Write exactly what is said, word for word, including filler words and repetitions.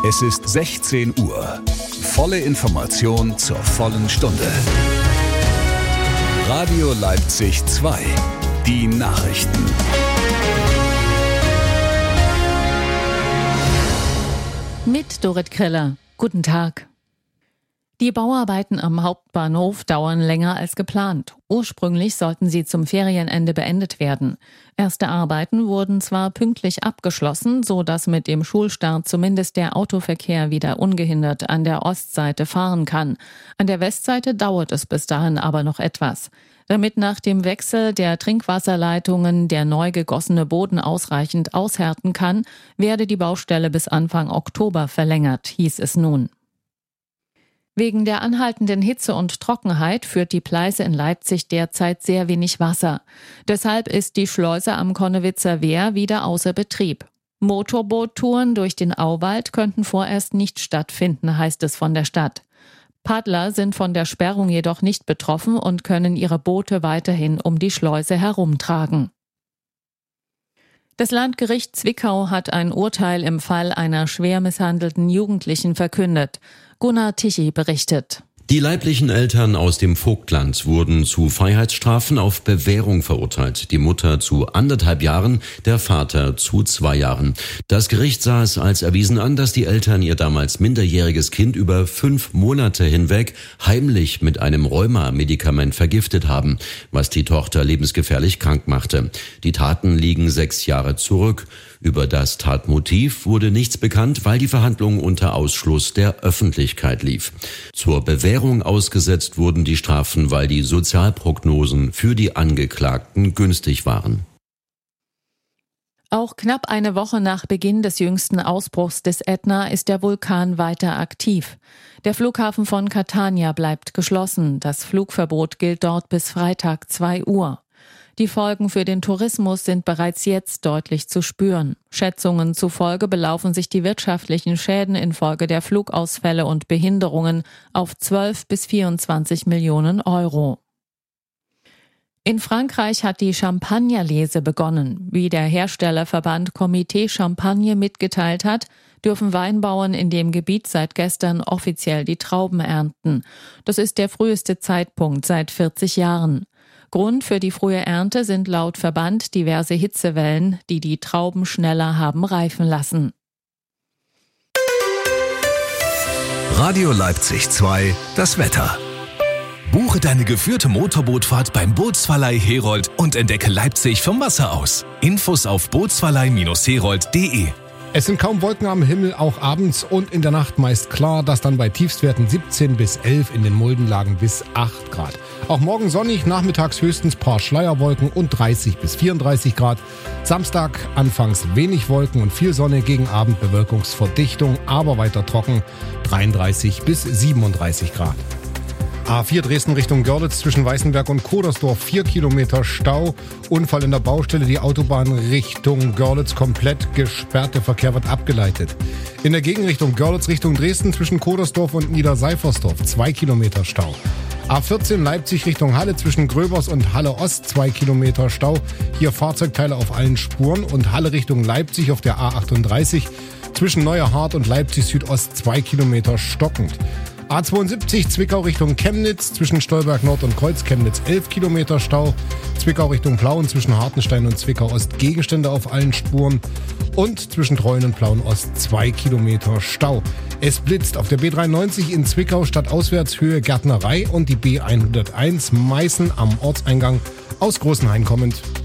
Es ist sechzehn Uhr. Volle Information zur vollen Stunde. Radio Leipzig zwei. Die Nachrichten. Mit Dorit Kriller. Guten Tag. Die Bauarbeiten am Hauptbahnhof dauern länger als geplant. Ursprünglich sollten sie zum Ferienende beendet werden. Erste Arbeiten wurden zwar pünktlich abgeschlossen, so dass mit dem Schulstart zumindest der Autoverkehr wieder ungehindert an der Ostseite fahren kann. An der Westseite dauert es bis dahin aber noch etwas. Damit nach dem Wechsel der Trinkwasserleitungen der neu gegossene Boden ausreichend aushärten kann, werde die Baustelle bis Anfang Oktober verlängert, hieß es nun. Wegen der anhaltenden Hitze und Trockenheit führt die Pleiße in Leipzig derzeit sehr wenig Wasser. Deshalb ist die Schleuse am Konnewitzer Wehr wieder außer Betrieb. Motorboottouren durch den Auwald könnten vorerst nicht stattfinden, heißt es von der Stadt. Paddler sind von der Sperrung jedoch nicht betroffen und können ihre Boote weiterhin um die Schleuse herumtragen. Das Landgericht Zwickau hat ein Urteil im Fall einer schwer misshandelten Jugendlichen verkündet. Gunnar Tichy berichtet. Die leiblichen Eltern aus dem Vogtland wurden zu Freiheitsstrafen auf Bewährung verurteilt. Die Mutter zu anderthalb Jahren, der Vater zu zwei Jahren. Das Gericht sah es als erwiesen an, dass die Eltern ihr damals minderjähriges Kind über fünf Monate hinweg heimlich mit einem Rheuma-Medikament vergiftet haben, was die Tochter lebensgefährlich krank machte. Die Taten liegen sechs Jahre zurück. Über das Tatmotiv wurde nichts bekannt, weil die Verhandlung unter Ausschluss der Öffentlichkeit lief. Zur Bewährung ausgesetzt wurden die Strafen, weil die Sozialprognosen für die Angeklagten günstig waren. Auch knapp eine Woche nach Beginn des jüngsten Ausbruchs des Ätna ist der Vulkan weiter aktiv. Der Flughafen von Catania bleibt geschlossen. Das Flugverbot gilt dort bis Freitag zwei Uhr. Die Folgen für den Tourismus sind bereits jetzt deutlich zu spüren. Schätzungen zufolge belaufen sich die wirtschaftlichen Schäden infolge der Flugausfälle und Behinderungen auf zwölf bis vierundzwanzig Millionen Euro. In Frankreich hat die Champagnerlese begonnen. Wie der Herstellerverband Comité Champagne mitgeteilt hat, dürfen Weinbauern in dem Gebiet seit gestern offiziell die Trauben ernten. Das ist der früheste Zeitpunkt seit vierzig Jahren. Grund für die frühe Ernte sind laut Verband diverse Hitzewellen, die die Trauben schneller haben reifen lassen. Radio Leipzig zwei, das Wetter. Buche deine geführte Motorbootfahrt beim Bootsverleih Herold und entdecke Leipzig vom Wasser aus. Infos auf bootsverleih herold punkt de. Es sind kaum Wolken am Himmel, auch abends und in der Nacht meist klar, das dann bei Tiefstwerten siebzehn bis elf, in den Muldenlagen bis acht Grad. Auch morgen sonnig, nachmittags höchstens paar Schleierwolken und dreißig bis vierunddreißig Grad. Samstag anfangs wenig Wolken und viel Sonne, gegen Abend Bewölkungsverdichtung, aber weiter trocken, dreiunddreißig bis siebenunddreißig Grad. A vier Dresden Richtung Görlitz zwischen Weißenberg und Kodersdorf, vier Kilometer Stau. Unfall in der Baustelle, die Autobahn Richtung Görlitz komplett gesperrt, der Verkehr wird abgeleitet. In der Gegenrichtung Görlitz Richtung Dresden zwischen Kodersdorf und Niederseifersdorf, zwei Kilometer Stau. A vierzehn Leipzig Richtung Halle zwischen Gröbers und Halle Ost, zwei Kilometer Stau. Hier Fahrzeugteile auf allen Spuren. Und Halle Richtung Leipzig auf der A achtunddreißig zwischen Neuerhardt und Leipzig Südost, zwei Kilometer stockend. A zweiundsiebzig Zwickau Richtung Chemnitz zwischen Stolberg Nord und Kreuz Chemnitz, elf Kilometer Stau. Zwickau Richtung Plauen zwischen Hartenstein und Zwickau Ost, Gegenstände auf allen Spuren. Und zwischen Treuen und Plauen Ost, zwei Kilometer Stau. Es blitzt auf der B dreiundneunzig in Zwickau stadtauswärts Höhe Gärtnerei und die B hunderteins Meißen am Ortseingang aus Großenhain kommend.